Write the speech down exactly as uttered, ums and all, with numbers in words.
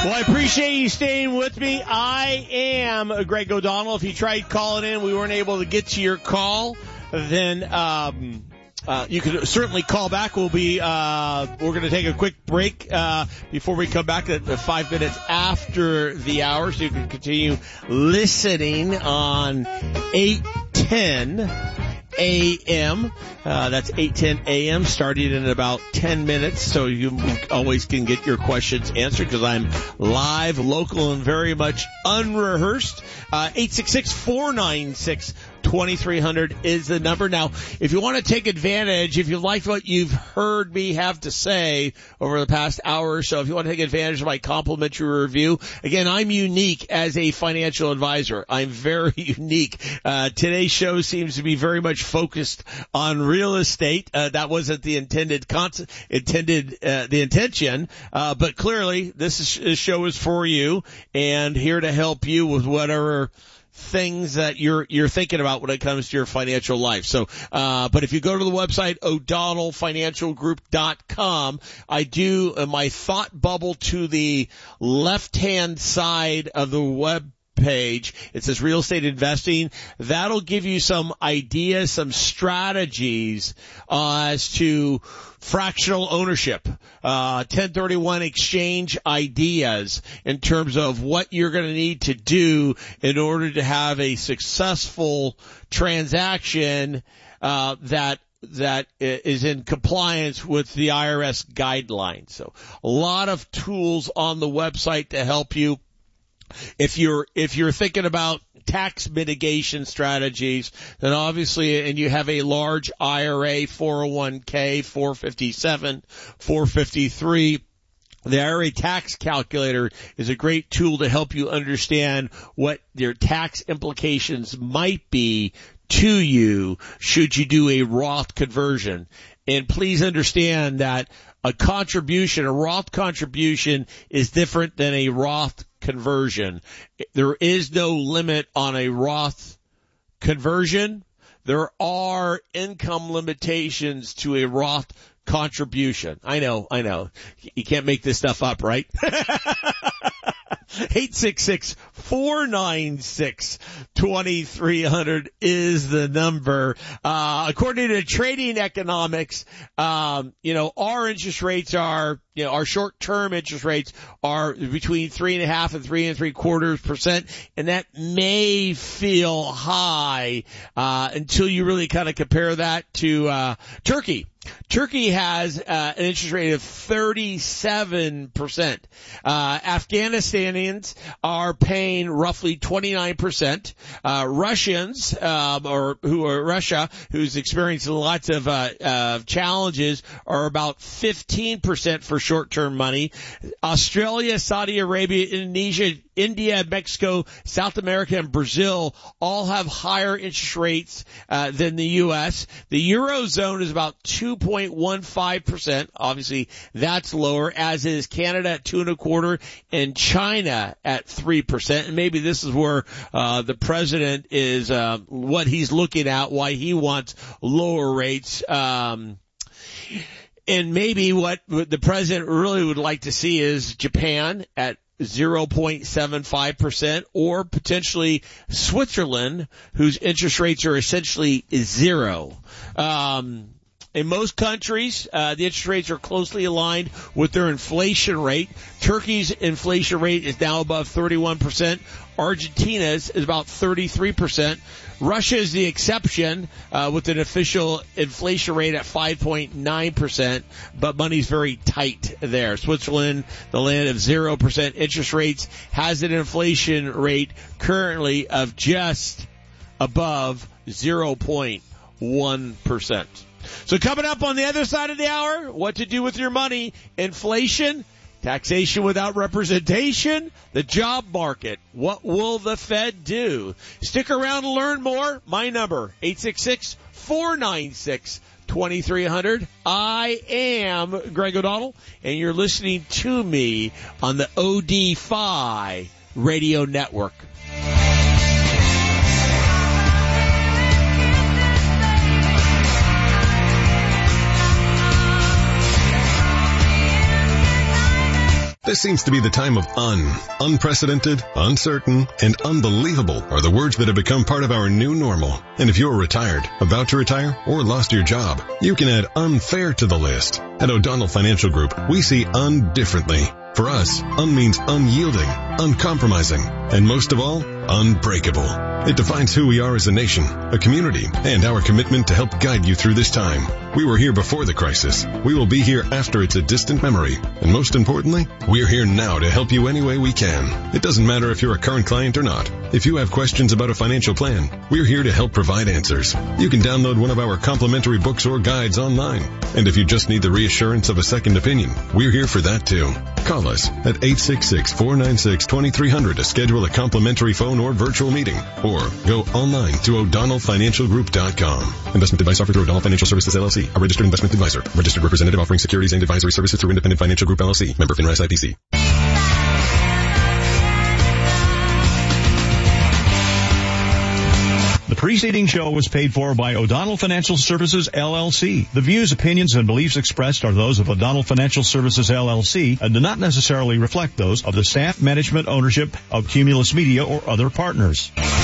Well, I appreciate you staying with me. I am Greg O'Donnell. If you tried calling in, we weren't able to get to your call, then um, uh, you can certainly call back. We'll be uh, we're going to take a quick break uh, before we come back at five minutes after the hour, so you can continue listening on eight ten A M. Uh, that's eight ten A M starting in about ten minutes. So you always can get your questions answered because I'm live, local, and very much unrehearsed. Uh, eight six six, four nine six, two three zero zero is the number. Now, if you want to take advantage, if you like what you've heard me have to say over the past hour or so, if you want to take advantage of my complimentary review, again, I'm unique as a financial advisor. I'm very unique. Uh, today's show seems to be very much focused on real estate. Uh, that wasn't the intended con- intended uh, the intention, uh, but clearly this, is, this show is for you and here to help you with whatever things that you're you're thinking about when it comes to your financial life. So, uh, but if you go to the website O'Donnell Financial Group dot com, I do uh, my thought bubble to the left-hand side of the web page. It says real estate investing. That'll give you some ideas, some strategies uh, as to fractional ownership, uh, ten thirty-one exchange ideas in terms of what you're going to need to do in order to have a successful transaction uh, that that is in compliance with the I R S guidelines. So a lot of tools on the website to help you. If you're, if you're thinking about tax mitigation strategies, then obviously, and you have a large I R A, four oh one k, four fifty-seven, four fifty-three, the I R A tax calculator is a great tool to help you understand what your tax implications might be to you should you do a Roth conversion. And please understand that a contribution, a Roth contribution is different than a Roth conversion. There is no limit on a Roth conversion. There are income limitations to a Roth contribution. I know, I know. You can't make this stuff up, right? eight six six, four nine six, two three zero zero is the number. Uh, according to Trading Economics, um, you know, our interest rates are, you know, our short-term interest rates are between three and a half and three and three quarters percent, and that may feel high, uh, until you really kind of compare that to, uh, Turkey. Turkey has uh, an interest rate of thirty-seven percent. Uh, Afghanistanians are paying roughly twenty-nine percent. Uh, Russians, um, or who are Russia, who's experiencing lots of uh, uh, challenges, are about fifteen percent for short-term money. Australia, Saudi Arabia, Indonesia, India, Mexico, South America, and Brazil all have higher interest rates uh, than the U S. The Eurozone is about two point one five percent. Obviously, that's lower, as is Canada at two and a quarter and China at three percent. And maybe this is where uh, the president is, uh, what he's looking at, why he wants lower rates. Um, and maybe what the president really would like to see is Japan at zero point seven five percent, or potentially Switzerland, whose interest rates are essentially zero. Um, in most countries, uh, the interest rates are closely aligned with their inflation rate. Turkey's inflation rate is now above thirty-one percent. Argentina's is about thirty-three percent. Russia is the exception, uh, with an official inflation rate at five point nine percent, but money's very tight there. Switzerland, the land of zero percent interest rates, has an inflation rate currently of just above zero point one percent. So coming up on the other side of the hour, what to do with your money, inflation, taxation without representation, the job market. What will the Fed do? Stick around to learn more. My number, eight six six, four nine six, two three zero zero. I am Greg O'Donnell, and you're listening to me on the O D F I Radio Network. This seems to be the time of un. Unprecedented, uncertain, and unbelievable are the words that have become part of our new normal. And if you're retired, about to retire, or lost your job, you can add unfair to the list. At O'Donnell Financial Group, we see un differently. For us, un means unyielding, uncompromising, and most of all, unbreakable. It defines who we are as a nation, a community, and our commitment to help guide you through this time. We were here before the crisis. We will be here after it's a distant memory. And most importantly, we're here now to help you any way we can. It doesn't matter if you're a current client or not. If you have questions about a financial plan, we're here to help provide answers. You can download one of our complimentary books or guides online. And if you just need the reassurance of a second opinion, we're here for that too. Call us at eight six six, four nine six, two three zero zero to schedule a complimentary phone or virtual meeting, or go online to O'Donnell Financial Group dot com. Investment advice offered through O'Donnell Financial Services, L L C, a registered investment advisor. Registered representative offering securities and advisory services through Independent Financial Group, L L C. Member FINRA S I P C. The preceding show was paid for by O'Donnell Financial Services, L L C. The views, opinions, and beliefs expressed are those of O'Donnell Financial Services, L L C, and do not necessarily reflect those of the staff, management, ownership of Cumulus Media or other partners.